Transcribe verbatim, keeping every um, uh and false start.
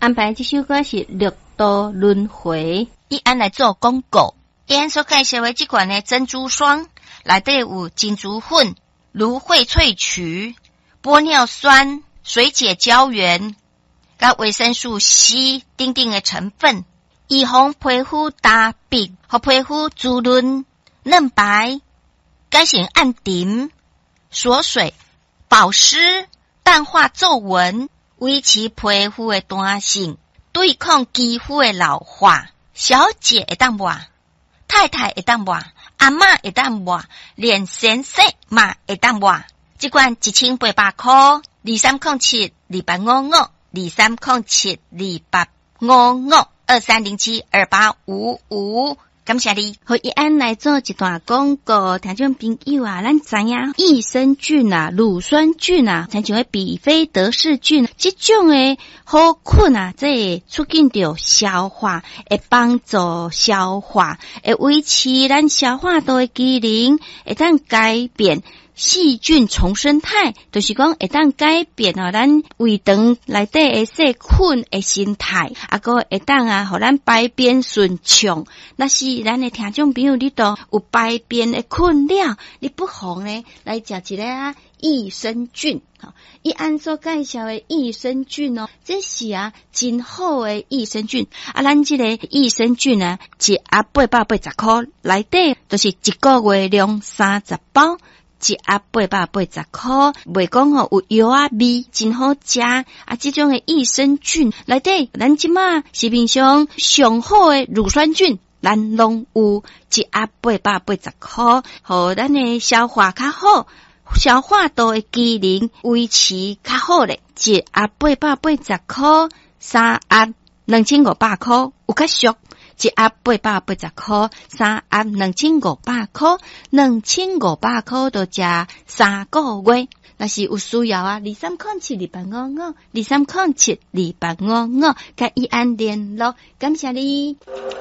安排这首歌是六道轮回。 一安来做广告。一安所介绍的这款的珍珠霜，内底有金珠粉、芦荟萃取、玻尿酸、水解胶原、甲维生素 C 等等的成分，预防皮肤大病和皮肤滋润嫩白，改善暗沉、锁水、保湿、淡化皱纹，维持皮肤的弹性，对抗肌肤的老化。小姐会当抹，太太会当抹，阿嬷会当抹，连先生嘛会当抹。这款一千八百块，二三零七二八五五，二三零七二八五五，二三零七二八五五。感谢你， 和一安来做一段广告。听众朋友啊，咱知影益生菌啊、乳酸菌啊，像像比菲德氏菌，这种诶好菌啊，这会促进着消化，会帮助消化，会维持咱消化道的机能，会当改变细菌重生态，就是讲会当改变哦，咱胃肠内底的细菌的形态，啊个会当啊，互咱排便顺畅。那是咱的听众朋友，你都有排便的困扰，你不妨呢来食一个啊益生菌。好，一按所介绍的益生菌哦，这是啊真好的益生菌。啊，咱这个益生菌呢，一盒八百八十块，内底就是一个月量三十包。一盒八百八十块，袂讲吼有药啊味，真好食啊！这种的益生菌内底，咱即马市面上上好的乳酸菌，咱拢有一盒八百八十块，互咱的消化较好，消化道的机能维持较好咧。一盒八百八十块，三盒两千五百块，有较俗。一盒八百八十块，三盒两千五百块，两千五百块都食三个月。若是有需要啊，二三零七二八五五，二三零七二八五五，甲伊安联络，感谢你。